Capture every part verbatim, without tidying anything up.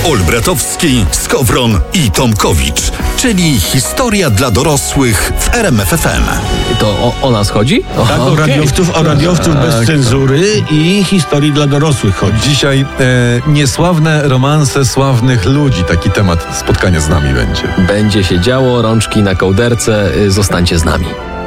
Olbratowski, Skowron i Tomkowicz, czyli historia dla dorosłych w R M F F M. To o, o nas chodzi? O, tak, o okay. radiowców, o radiowców tak. bez cenzury i historii dla dorosłych chodzi. Dzisiaj e, niesławne romanse sławnych ludzi. Taki temat spotkania z nami będzie. Będzie się działo, rączki na kołderce, y, zostańcie z nami.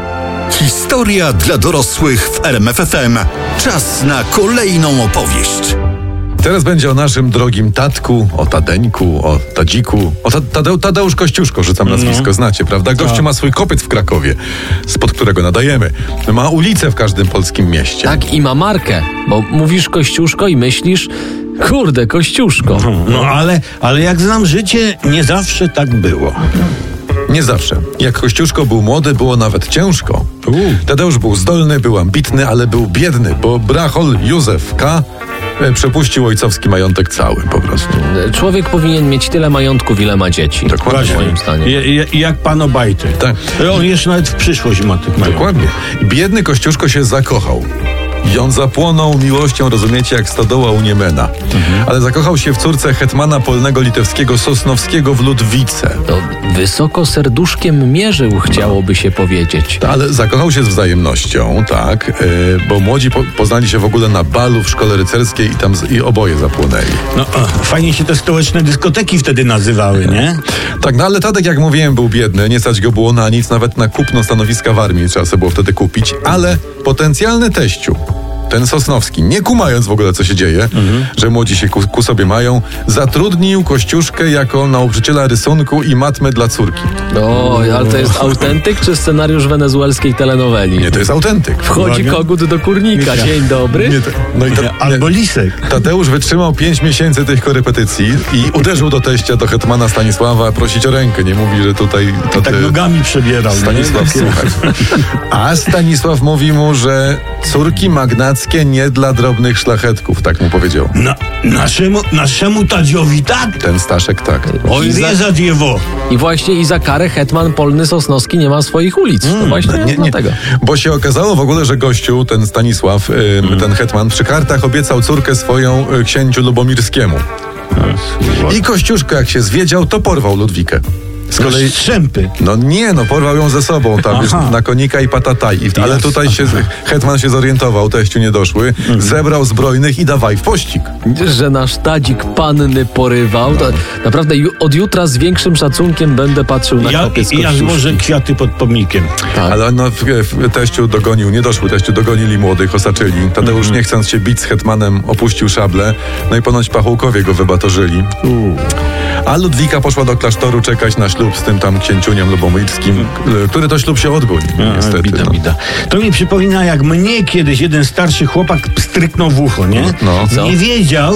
Historia dla dorosłych w R M F F M. Czas na kolejną opowieść. Teraz będzie o naszym drogim tatku, o Tadeńku, o Tadziku, o Tade- Tadeusz Kościuszko, rzucam nazwisko, no. Znacie, prawda? Gościu tak. ma swój kopyt w Krakowie, spod którego nadajemy. Ma ulicę w każdym polskim mieście. Tak, i ma markę, bo mówisz Kościuszko i myślisz, kurde, Kościuszko. No, no ale, ale jak znam życie, nie zawsze tak było. Nie zawsze. Jak Kościuszko był młody, było nawet ciężko. U. Tadeusz był zdolny, był ambitny, ale był biedny, bo brachol Józef K. przepuścił ojcowski majątek cały po prostu. Człowiek powinien mieć tyle majątków, ile ma dzieci. Dokładnie. W moim stanie. Je, je, jak pan Obajty. Tak. On jeszcze nawet w przyszłość ma tych majątków. Dokładnie. Biedny Kościuszko się zakochał. I on zapłonął miłością, rozumiecie, jak stodoła u Niemena. Mhm. Ale zakochał się w córce hetmana polnego litewskiego Sosnowskiego w Ludwice. To wysoko serduszkiem mierzył, chciałoby się powiedzieć. Ale zakochał się z wzajemnością, tak, yy, bo młodzi po, poznali się w ogóle na balu w szkole rycerskiej i tam z, i oboje zapłonęli. No, o, fajnie się te stołeczne dyskoteki wtedy nazywały, nie? Tak, no ale Tadek, jak mówiłem, był biedny, nie stać go było na nic, nawet na kupno stanowiska w armii trzeba sobie było wtedy kupić, ale potencjalny teściu, ten Sosnowski, nie kumając w ogóle, co się dzieje, mhm. że młodzi się ku, ku sobie mają, zatrudnił Kościuszkę jako nauczyciela rysunku i matmy dla córki. O, ale to jest autentyk czy scenariusz wenezuelskiej telenoweli? Nie, to jest autentyk. Wchodzi Uwaga. kogut do kurnika. Dzień dobry. Nie, to, no i ta, Albo lisek. Tadeusz wytrzymał pięć miesięcy tych korepetycji i uderzył do teścia, do hetmana Stanisława, prosić o rękę. Nie mówi, że tutaj... To tak ty, nogami przebierał. Stanisław, słuchaj. A Stanisław mówi mu, że córki magnackie nie dla drobnych szlachetków, tak mu powiedział. Na, naszemu, naszemu Tadziowi tak? Ten Staszek tak. Oj, nie za dziewo. I właśnie i za karę hetman polny Sosnowski nie ma swoich ulic. Mm, to właśnie nie, nie, tego. Bo się okazało w ogóle, że gościu, ten Stanisław, y, mm. ten hetman, przy kartach obiecał córkę swoją y, księciu Lubomirskiemu. No, I Kościuszko, jak się zwiedział, to porwał Ludwikę. Z kolei strzępy. No nie, no porwał ją ze sobą tam wiesz, na konika i patataj. I, ale tutaj się hetman się zorientował, teściu nie doszły, mhm. zebrał zbrojnych i dawaj w pościg. Że nasz Tadzik panny porywał. No. To naprawdę ju, od jutra z większym szacunkiem będę patrzył na ja, kopiec I ja złożę kwiaty pod pomnikiem. Tak. Ale no, w, w, teściu dogonił, nie doszły teściu, dogonili młodych, osaczyli. Tadeusz mhm. nie chcąc się bić z hetmanem opuścił szablę, no i ponoć pachołkowie go wybatorzyli. Uh. A Ludwika poszła do klasztoru czekać na ślub z tym tam księciuniem lubomirskim, który to ślub się odbył, A, niestety. Bida, no. bida. To mi przypomina, jak mnie kiedyś jeden starszy chłopak stryknął w ucho, nie? No, no. Nie wiedział,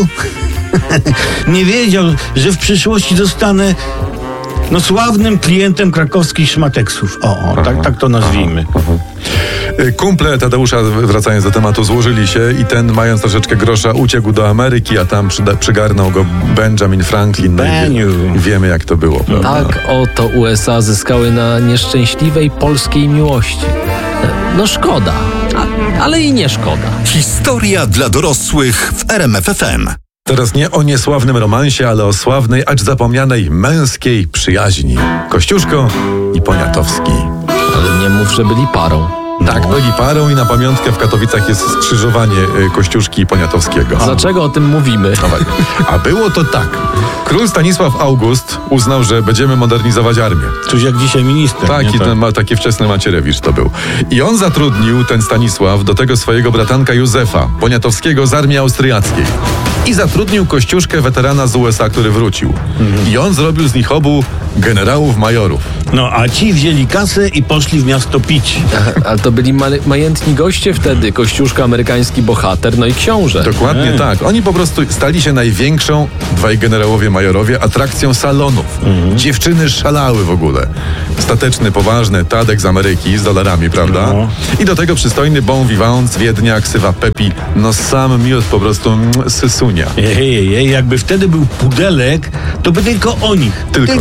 nie wiedział, że w przyszłości zostanę no sławnym klientem krakowskich szmateksów. O, o tak, tak to nazwijmy. Aha, aha. Kumple Tadeusza, wracając do tematu, złożyli się i ten, mając troszeczkę grosza, uciekł do Ameryki, a tam przyda- przygarnął go Benjamin Franklin. No i wiemy, jak to było. Prawda? Tak, oto U S A zyskały na nieszczęśliwej polskiej miłości. No szkoda, a, ale i nie szkoda. Historia dla dorosłych w R M F F M. Teraz nie o niesławnym romansie, ale o sławnej, acz zapomnianej męskiej przyjaźni. Kościuszko i Poniatowski. Ale nie mów, że byli parą. Tak, byli parą i na pamiątkę w Katowicach jest skrzyżowanie Kościuszki i Poniatowskiego. Dlaczego o tym mówimy? A było to tak. Król Stanisław August uznał, że będziemy modernizować armię. Coś jak dzisiaj minister. Tak, i ten, ma, taki wczesny Macierewicz to był. I on zatrudnił, ten Stanisław, do tego swojego bratanka Józefa Poniatowskiego z armii austriackiej. I zatrudnił Kościuszkę, weterana z U S A, który wrócił. Mhm. I on zrobił z nich obu generałów majorów. No, a ci wzięli kasę i poszli w miasto pić. Ale to byli ma- majętni goście wtedy. Kościuszka, amerykański bohater, no i książę. Dokładnie Ej. tak. Oni po prostu stali się największą, dwaj generałowie majorowie, atrakcją salonów. Mhm. Dziewczyny szalały w ogóle. Stateczny, poważny Tadek z Ameryki, z dolarami, prawda? No. I do tego przystojny bon vivant z Wiednia, ksywa Pepi. No sam miód po prostu sysunia. Ej, ej, ej, jakby wtedy był pudelek, to by tylko o nich. Tylko, tylko tak. o nich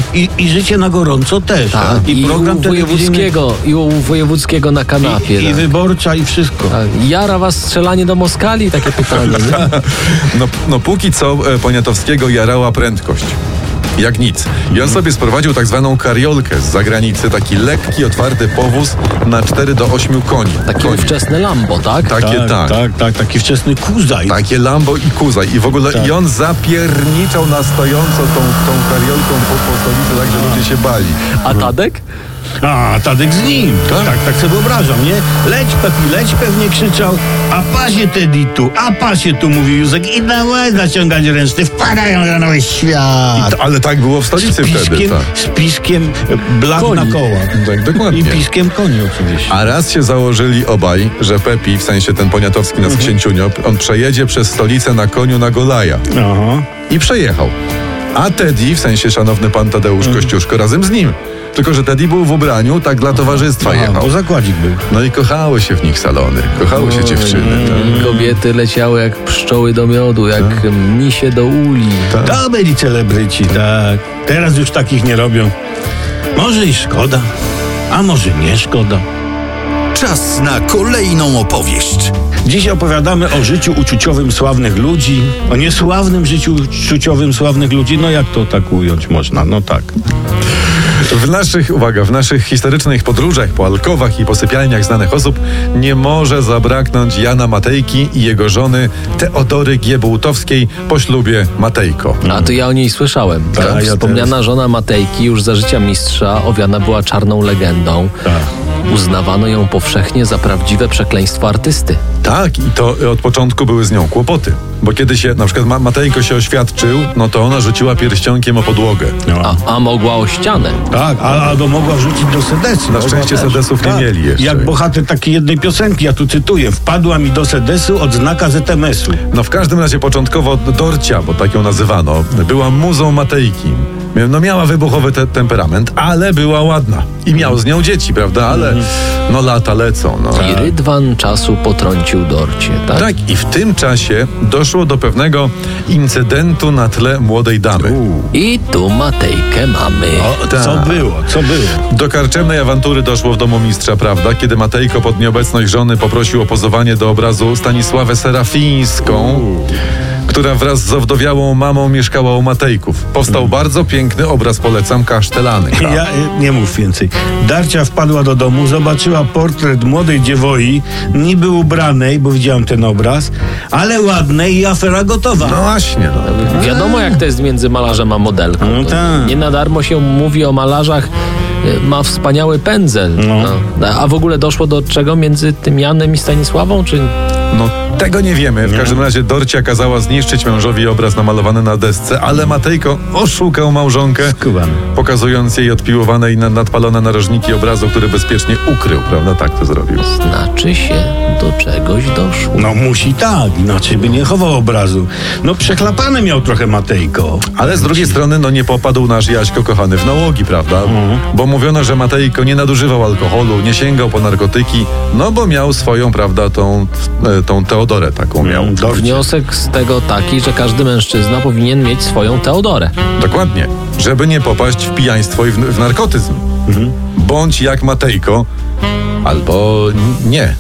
I, i, I życie na gorąco też. Tak, I, i program u telewizyjny. wojewódzkiego, i u wojewódzkiego na kanapie. I, i tak. wyborcza i wszystko. Tak. Jara was strzelanie do Moskali? Takie pytanie, nie? No, no póki co e, Poniatowskiego jarała prędkość. Jak nic. I on sobie sprowadził tak zwaną kariolkę z zagranicy, taki lekki, otwarty powóz na cztery do ośmiu koni. Takie koni. wczesne Lambo, tak? Takie tak. tak, tak, tak, taki wczesny kuzaj. Takie Lambo i Kuzaj. I w ogóle Tak. i on zapierniczał na stojąco tą, tą kariolką po, po stolicy, tak, że ludzie się bali. A Tadek? A, Tadek z nim. Tak? Tak, tak sobie wyobrażam, nie? Leć, Pepi, leć, pewnie krzyczał. A pasie Teddy tu, a pasie tu, mówił Józek. I dawaj zaciągać ręczny, wpadają na nowy świat. To, ale tak było w stolicy z piskiem, wtedy. Tak. z piskiem blach Koni. na koła. Tak, dokładnie. I piskiem koni oczywiście. A raz się założyli obaj, że Pepi, w sensie ten Poniatowski nas księciunio, on przejedzie przez stolicę na koniu na Golaja. Aha. I przejechał. A Teddy, w sensie szanowny pan Tadeusz Kościuszko, razem z nim. Tylko że Teddy był w ubraniu, tak dla towarzystwa A, jechał. bo zakładzik był. No i kochały się w nich salony, kochały się dziewczyny. Tak. Kobiety leciały jak pszczoły do miodu, jak misie do uli. To byli celebryci, tak. Teraz już takich nie robią. Może i szkoda, a może nie szkoda. Czas na kolejną opowieść. Dziś opowiadamy o życiu uczuciowym sławnych ludzi, o niesławnym życiu uczuciowym sławnych ludzi. No jak to tak ująć można? No tak. W naszych, uwaga, w naszych historycznych podróżach po alkowach i posypialniach znanych osób nie może zabraknąć Jana Matejki i jego żony Teodory Giebułtowskiej po ślubie Matejko. A to ja o niej słyszałem. Tak, Tak? ja Wspomniana też. żona Matejki już za życia mistrza owiana była czarną legendą. Tak. Uznawano ją powszechnie za prawdziwe przekleństwo artysty. Tak, i to od początku były z nią kłopoty. Bo kiedy się na przykład Ma- Matejko się oświadczył, no to ona rzuciła pierścionkiem o podłogę. No. A, a mogła o ścianę. Tak, a- albo mogła wrzucić do sedesu. Na szczęście Mogła też. sedesów nie Tak. mieli jeszcze. Jak bohater takiej jednej piosenki, ja tu cytuję. Wpadła mi do sedesu odznaka Z M S u. No w każdym razie początkowo Dorcia, bo tak ją nazywano, była muzą Matejki. No miała wybuchowy te- temperament, ale była ładna. I miał z nią dzieci, prawda? Ale no lata lecą. No. I rydwan czasu potrącił Dorcie, tak? Tak, i w tym czasie doszło do pewnego incydentu na tle młodej damy. I tu Matejkę mamy. O, Tak. co było, co było? Do karczemnej awantury doszło w domu mistrza, prawda? Kiedy Matejko pod nieobecność żony poprosił o pozowanie do obrazu Stanisławę Serafińską, która wraz z owdowiałą mamą mieszkała u Matejków. Powstał bardzo piękny obraz, polecam, Kasztelany. Ja, y, nie mów więcej. Darcia wpadła do domu, zobaczyła portret młodej dziewoi, niby ubranej, bo widziałam ten obraz, ale ładnej i afera gotowa. No właśnie, no. Wiadomo, jak to jest między malarzem a modelką. No To tak. Nie na darmo się mówi o malarzach, y, ma wspaniały pędzel. No. No. A w ogóle doszło do czego między tym Janem i Stanisławą? Czy No tego nie wiemy. W każdym razie Dorcia kazała zniszczyć mężowi obraz namalowany na desce, ale Matejko oszukał małżonkę, Skubany. pokazując jej odpiłowane i na- nadpalone narożniki obrazu, który bezpiecznie ukrył, prawda? Tak to zrobił. znaczy się do czegoś doszło? No musi tak, inaczej by nie chował obrazu. No przechlapane miał trochę Matejko. Ale z drugiej strony, no nie popadł nasz Jaśko kochany w nałogi, prawda? Bo mówiono, że Matejko nie nadużywał alkoholu, nie sięgał po narkotyki, no bo miał swoją, prawda, tą, e, tą Teodorę taką miał. Mm, Dorcie. Wniosek z tego taki, że każdy mężczyzna powinien mieć swoją Teodorę. Dokładnie. Żeby nie popaść w pijaństwo i w, w narkotyzm. Bądź jak Matejko, albo n- nie.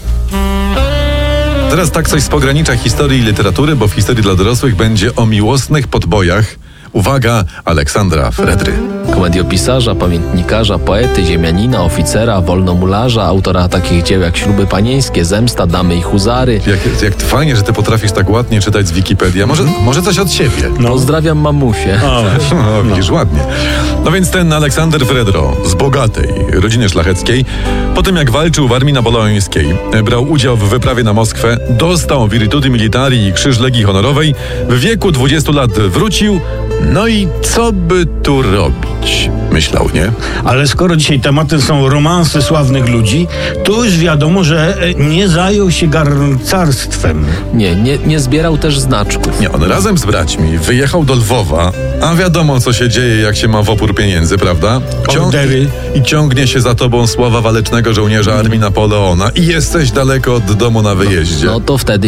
Teraz tak coś z pogranicza historii i literatury, bo w historii dla dorosłych będzie o miłosnych podbojach. Uwaga, Aleksandra Fredry. Komediopisarza, pamiętnikarza, poety, ziemianina, oficera, wolnomularza, autora takich dzieł jak Śluby panieńskie, Zemsta, Damy i Huzary. Jak, jak fajnie, że ty potrafisz tak ładnie czytać z Wikipedii. A Może, może coś od siebie? No. Pozdrawiam mamusię. O, właśnie. No, widzisz, ładnie. No więc ten Aleksander Fredro z bogatej rodziny szlacheckiej, po tym jak walczył w armii napoleońskiej, brał udział w wyprawie na Moskwę, dostał Virtuti Militari i Krzyż Legii Honorowej, w wieku dwudziestu lat wrócił, no i co by tu robić? Myślał, nie? Ale skoro dzisiaj tematem są romanse sławnych ludzi, to już wiadomo, że e, nie zajął się garncarstwem. Nie, nie, nie zbierał też znaczków. Nie, on razem z braćmi wyjechał do Lwowa, a wiadomo, co się dzieje, jak się ma w opór pieniędzy, prawda? Ordery. I ciągnie się za tobą sława walecznego żołnierza armii Napoleona i jesteś daleko od domu na wyjeździe. No to wtedy